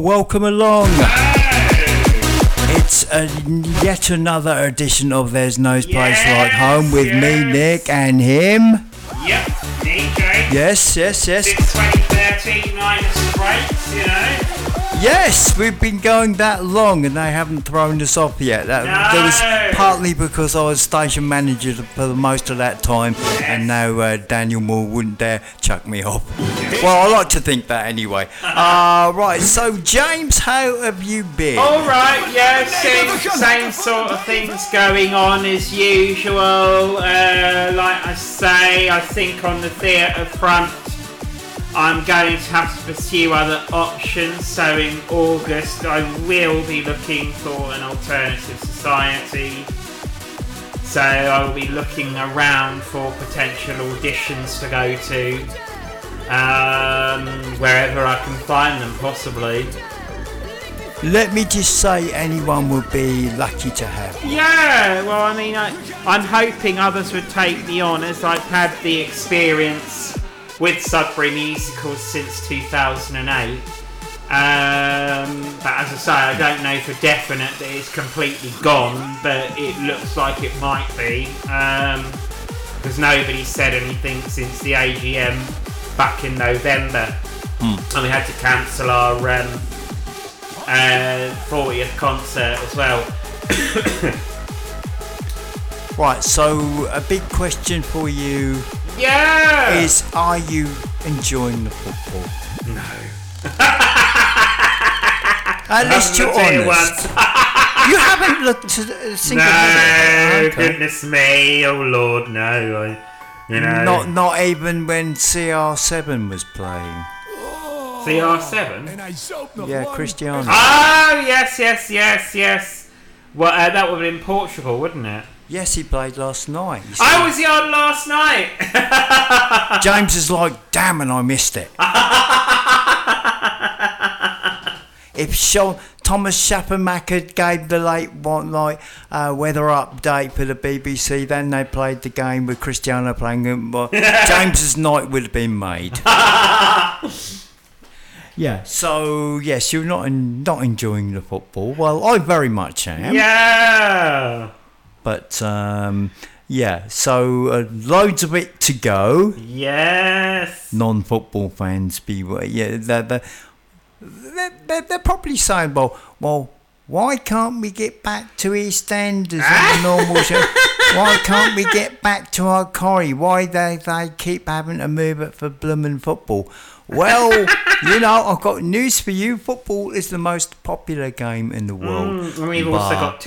Welcome along. It's yet another edition of There's No Place Like Home with me, Nick, and him. Yep, DJ. Yes. Since 2013 minus breaks, you know. Yes, we've been going that long and they haven't thrown us off yet. That was partly because I was station manager for the most of that time, and now Daniel Moore wouldn't dare chuck me off. Well, I like to think that anyway. Right, so James, how have you been? Alright, yeah, same sort of things going on as usual. Like I say, I think on the theatre front, I'm going to have to pursue other options, so in August I will be looking for an alternative society. So I will be looking around for potential auditions to go to, wherever I can find them, possibly. Let me just say anyone would be lucky to have. Yeah, well, I mean, I'm hoping others would take me on, as I've had the experience with Sudbury musicals since 2008. But as I say, I don't know for definite that it's completely gone, but it looks like it might be, because nobody said anything since the AGM back in November. And we had to cancel our 40th concert as well. Right, so a big question for you. Yeah! Is, are you enjoying the football? No. At least you're honest. You haven't looked at a single No, okay. Goodness me, oh Lord, no. Not even when CR7 was playing. CR7? Yeah, Cristiano. Oh, yes. Well, that would have been Portugal, wouldn't it? Yes, he played last night. I was on last night. James is like, damn, and I missed it. If Thomas Schappermacher gave the late weather update for the BBC, then they played the game with Cristiano playing it. James's night would have been made. Yeah. So yes, you're not enjoying the football. Well, I very much am. Yeah. But yeah, so loads of it to go. Yes. Non-football fans, beware. Yeah, they're probably saying, well, why can't we get back to EastEnders and the normal show? Why can't we get back to our Corrie? Why they keep having to move it for bloomin' football? Well, you know, I've got news for you. Football is the most popular game in the world. And we've also got